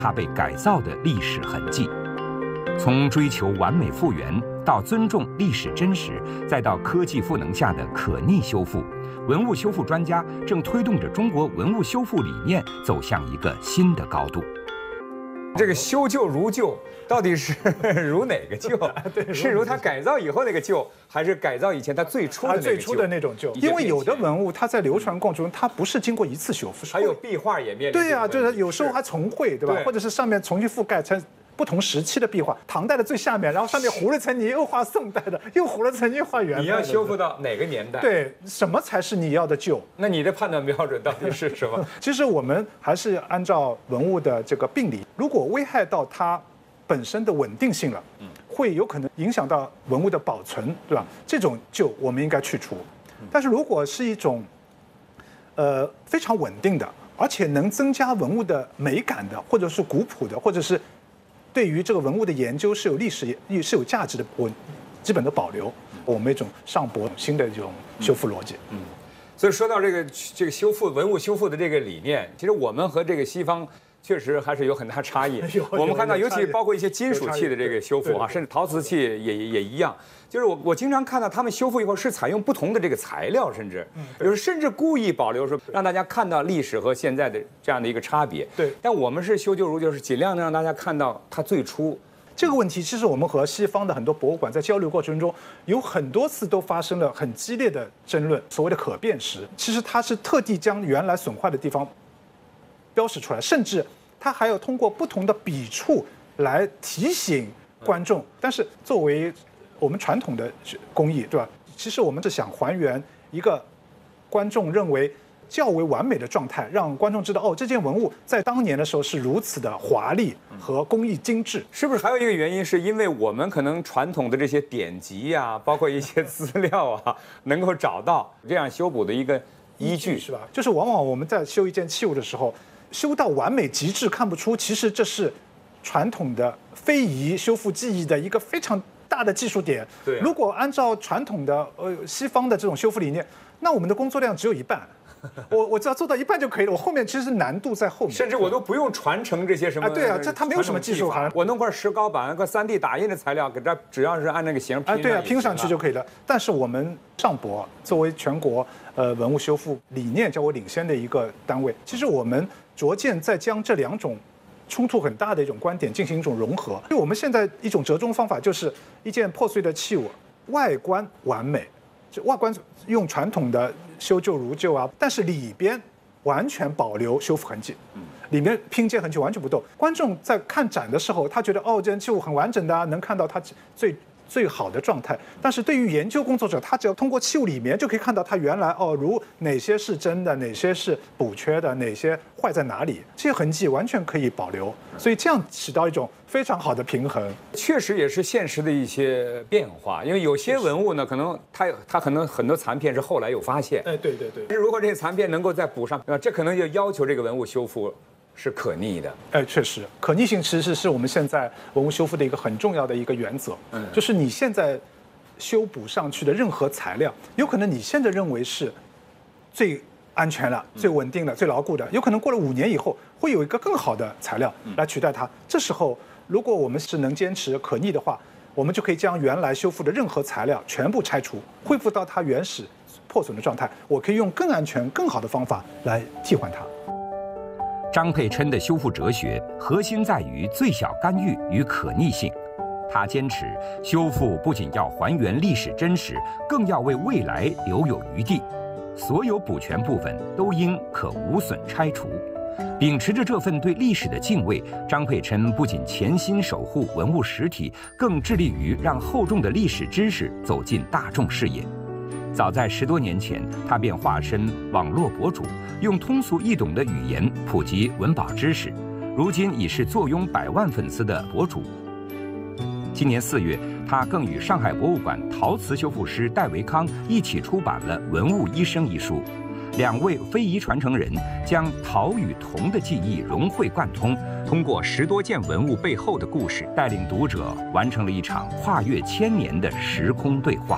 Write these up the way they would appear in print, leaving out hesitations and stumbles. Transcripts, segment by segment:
它被改造的历史痕迹。从追求完美复原到尊重历史真实，再到科技赋能下的可逆修复，文物修复专家正推动着中国文物修复理念走向一个新的高度。 这个修旧如旧，到底是如哪个旧？是如它改造以后那个旧，还是改造以前它最初的那个旧？ 最初的那种旧。因为有的文物它在流传过程中，它不是经过一次修复， 还有壁画也面临。 对呀，就是有时候还重绘，对吧？或者是上面重新覆盖成不同时期的壁画，唐代的最下面，然后上面糊了层泥，又画宋代的，又糊了层泥画元代的。 你要修复到哪个年代？ 对，什么才是你要的旧？ 那你的判断标准到底是什么？ 其实我们还是按照文物的这个病理，如果危害到它本身的稳定性了，会有可能影响到文物的保存，对吧？这种旧我们应该去除。但是如果是一种非常稳定的，而且能增加文物的美感的，或者是古朴的，或者是对于这个文物的研究是有历史是有价值的，我基本的保留，我们一种上博新的这种修复逻辑。 所以说到这个修复文物修复的这个理念，其实我们和这个西方确实还是有很大差异。我们看到，尤其包括一些金属器的这个修复啊，甚至陶瓷器也一样。就是我经常看到他们修复以后是采用不同的这个材料，甚至故意保留说让大家看到历史和现在的这样的一个差别。 对， 但我们是修旧如旧，是尽量能让大家看到它最初。 这个问题其实我们和西方的很多博物馆在交流过程中，有很多次都发生了很激烈的争论。所谓的可辨识，其实它是特地将原来损坏的地方标识出来，甚至它还要通过不同的笔触来提醒观众。但是作为我们传统的工艺，对吧？其实我们是想还原一个观众认为较为完美的状态，让观众知道，哦，这件文物在当年的时候是如此的华丽和工艺精致。 是不是还有一个原因，是因为我们可能传统的这些典籍呀，包括一些资料啊，能够找到这样修补的一个依据， 是吧？就是往往我们在修一件器物的时候，修到完美极致，看不出其实这是传统的非遗修复技艺的一个非常大的技术点。 对， 如果按照传统的西方的这种修复理念，那我们的工作量只有一半。我只要做到一半就可以了，我后面其实难度在后面， 甚至我都不用传承这些什么。 对啊，这它没有什么技术含。 我弄块石膏板、个3D 打印的材料，给它只要是按那个形拼。 对啊，拼上去就可以了。但是我们上博作为全国文物修复理念较为领先的一个单位，其实我们逐渐在将这两种冲突很大的一种观点进行一种融合。因为我们现在一种折中方法就是一件破碎的器物，外观完美，就外观用传统的修旧如旧啊，但是里边完全保留修复痕迹，里面拼接痕迹完全不动。观众在看展的时候，他觉得哦，这件器物很完整的啊，能看到它最好的状态。但是对于研究工作者，他只要通过器物里面就可以看到它原来如哪些是真的，哪些是补缺的，哪些坏在哪里，这些痕迹完全可以保留。所以这样起到一种非常好的平衡。 确实也是现实的一些变化，因为有些文物呢，可能它可能很多残片是后来有发现。 对。 但是如果这些残片能够再补上，这可能就要求这个文物修复是可逆的。 确实，可逆性其实是我们现在文物修复的一个很重要的一个原则。就是你现在修补上去的任何材料，有可能你现在认为是最安全了、最稳定的、最牢固的，有可能过了5年以后，会有一个更好的材料来取代它。这时候，如果我们是能坚持可逆的话，我们就可以将原来修复的任何材料全部拆除，恢复到它原始破损的状态。我可以用更安全、更好的方法来替换它。 张佩琛的修复哲学核心在于最小干预与可逆性。他坚持修复不仅要还原历史真实，更要为未来留有余地。所有补全部分都应可无损拆除。秉持着这份对历史的敬畏，张佩琛不仅潜心守护文物实体，更致力于让厚重的历史知识走进大众视野。早在10多年前，他便化身网络博主，用通俗易懂的语言普及文保知识。如今已是坐拥100万粉丝的博主。今年4月，他更与上海博物馆陶瓷修复师戴维康一起出版了《文物医生》一书。2位非遗传承人将陶与铜的技艺融会贯通，通过10多件文物背后的故事，带领读者完成了一场跨越1000年的时空对话。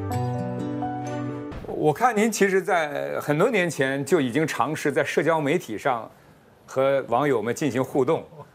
我看您其实在很多年前就已经尝试在社交媒体上和网友们进行互动，